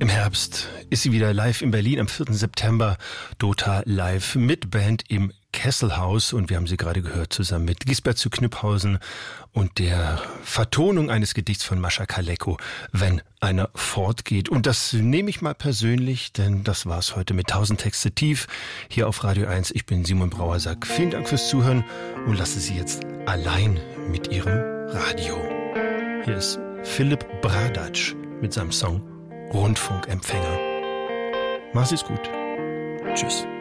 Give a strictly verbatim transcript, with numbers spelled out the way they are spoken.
Im Herbst ist sie wieder live in Berlin am vierten September. Dota live mit Band im Kesselhaus. Und wir haben sie gerade gehört zusammen mit Gisbert zu Kniphausen und der Vertonung eines Gedichts von Mascha Kaleko, Wenn einer fortgeht. Und das nehme ich mal persönlich, denn das war's heute mit tausend Texte tief hier auf Radio eins. Ich bin Simon Brauer, sag vielen Dank fürs Zuhören und lasse Sie jetzt allein mit Ihrem Radio. Hier ist Philipp Bradatsch mit seinem Song Rundfunkempfänger. Mach's es gut. Tschüss.